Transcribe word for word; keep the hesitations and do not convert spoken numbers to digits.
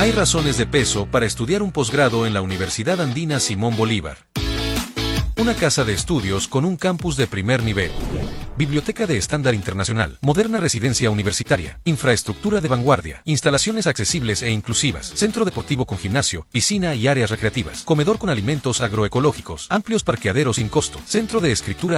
Hay razones de peso para estudiar un posgrado en la Universidad Andina Simón Bolívar. Una casa de estudios con un campus de primer nivel. Biblioteca de estándar internacional, moderna residencia universitaria, infraestructura de vanguardia, instalaciones accesibles e inclusivas, centro deportivo con gimnasio, piscina y áreas recreativas, comedor con alimentos agroecológicos, amplios parqueaderos sin costo, centro de escritura